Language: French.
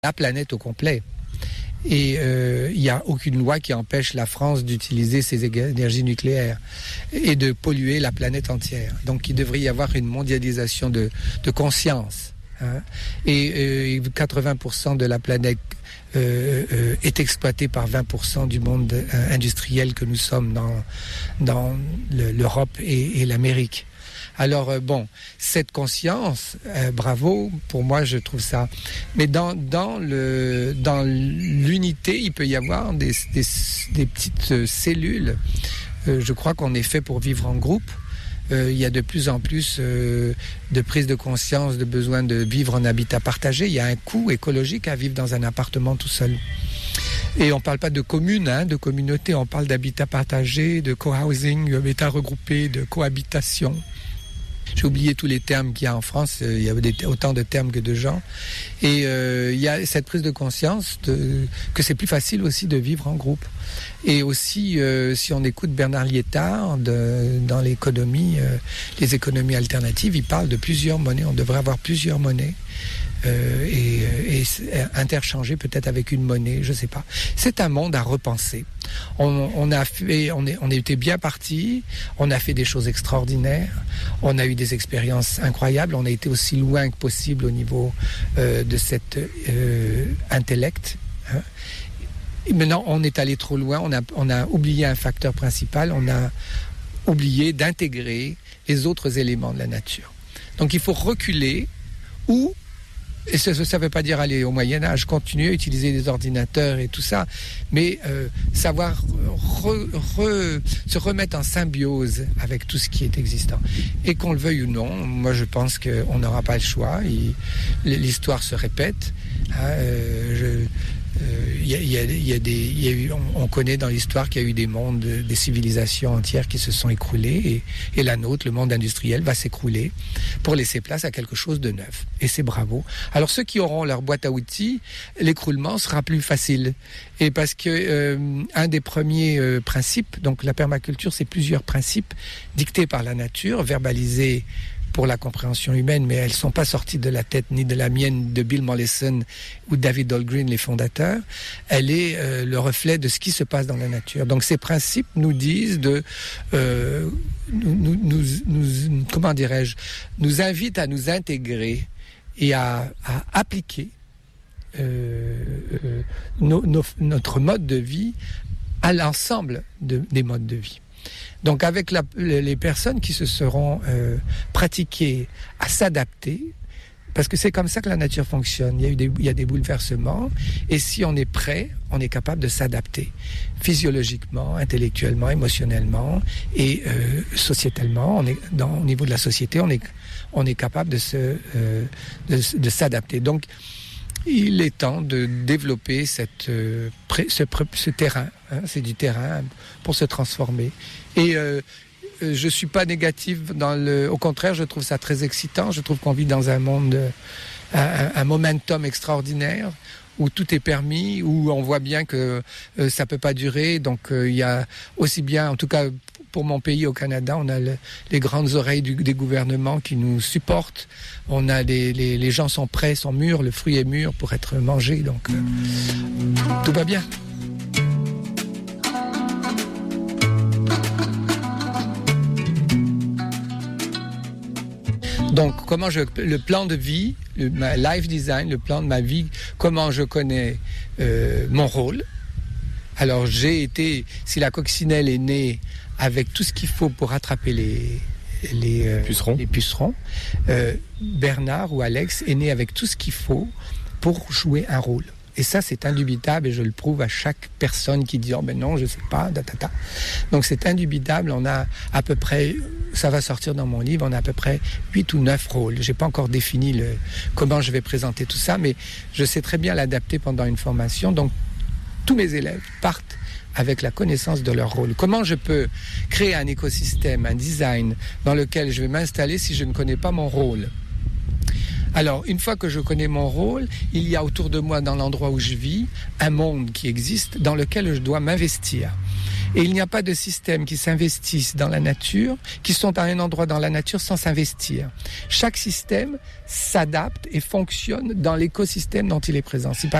la planète au complet. Et il n'y a aucune loi qui empêche la France d'utiliser ses énergies nucléaires et de polluer la planète entière. Donc il devrait y avoir une mondialisation de conscience. Hein. Et 80% de la planète est exploitée par 20% du monde industriel que nous sommes dans l'Europe et l'Amérique. Alors cette conscience, bravo, pour moi je trouve ça. Mais dans l'unité, il peut y avoir des petites cellules. Je crois qu'on est fait pour vivre en groupe. Il y a de plus en plus de prise de conscience, de besoin de vivre en habitat partagé. Il y a un coût écologique à vivre dans un appartement tout seul. Et on ne parle pas de commune, de communauté, on parle d'habitat partagé, de co-housing, d'habitat regroupé, de cohabitation. J'ai oublié tous les termes qu'il y a en France, il y a autant de termes que de gens. Et il y a cette prise de conscience que c'est plus facile aussi de vivre en groupe. Et aussi, si on écoute Bernard Liétard dans l'économie, les économies alternatives, il parle de plusieurs monnaies. On devrait avoir plusieurs monnaies. Et interchanger peut-être avec une monnaie, je sais pas. C'est un monde à repenser. On a été bien partis, on a fait des choses extraordinaires, on a eu des expériences incroyables, on a été aussi loin que possible au niveau de cet intellect. Hein. Et maintenant, on est allé trop loin, on a oublié un facteur principal, on a oublié d'intégrer les autres éléments de la nature. Donc il faut reculer et ça ne veut pas dire aller au Moyen-Âge, continuer à utiliser des ordinateurs et tout ça, mais savoir se remettre en symbiose avec tout ce qui est existant. Et qu'on le veuille ou non, moi je pense qu'on n'aura pas le choix. L'histoire se répète. On connaît dans l'histoire qu'il y a eu des mondes, des civilisations entières qui se sont écroulées et la nôtre, le monde industriel, va s'écrouler pour laisser place à quelque chose de neuf. Et c'est bravo. Alors ceux qui auront leur boîte à outils, l'écroulement sera plus facile. Et parce que un des premiers principes, donc la permaculture, c'est plusieurs principes dictés par la nature, verbalisés pour la compréhension humaine, mais elles ne sont pas sorties de la tête ni de la mienne de Bill Mollison ou David Dahlgren, les fondateurs. Elle est le reflet de ce qui se passe dans la nature. Donc ces principes nous disent nous invitent à nous intégrer et à appliquer notre mode de vie à l'ensemble des modes de vie. Donc avec les personnes qui se seront pratiquées à s'adapter, parce que c'est comme ça que la nature fonctionne, il y a des bouleversements, et si on est prêt, on est capable de s'adapter physiologiquement, intellectuellement, émotionnellement et sociétalement. Au niveau de la société, on est capable de s'adapter. Donc il est temps de développer ce terrain. Hein, c'est du terrain pour se transformer. Et je suis pas négatif au contraire, je trouve ça très excitant. Je trouve qu'on vit dans un monde, un momentum extraordinaire où tout est permis, où on voit bien que ça peut pas durer. Donc il y a aussi bien, en tout cas pour mon pays au Canada, on a les grandes oreilles des gouvernements qui nous supportent. On a les gens sont prêts, sont mûrs, le fruit est mûr pour être mangé. Donc tout va bien. Donc, le plan de vie, ma life design, le plan de ma vie, comment je connais mon rôle. Alors, si la coccinelle est née avec tout ce qu'il faut pour attraper les pucerons, Bernard ou Alex est né avec tout ce qu'il faut pour jouer un rôle. Et ça, c'est indubitable et je le prouve à chaque personne qui dit « Oh ben non, je sais pas, datata ». Donc c'est indubitable, on a à peu près, ça va sortir dans mon livre, on a à peu près 8 ou 9 rôles. J'ai pas encore défini comment je vais présenter tout ça, mais je sais très bien l'adapter pendant une formation. Donc tous mes élèves partent avec la connaissance de leur rôle. Comment je peux créer un écosystème, un design dans lequel je vais m'installer si je ne connais pas mon rôle ? Alors, une fois que je connais mon rôle, il y a autour de moi, dans l'endroit où je vis, un monde qui existe dans lequel je dois m'investir. Et il n'y a pas de système qui s'investisse dans la nature, qui sont à un endroit dans la nature sans s'investir. Chaque système s'adapte et fonctionne dans l'écosystème dont il est présent. Si par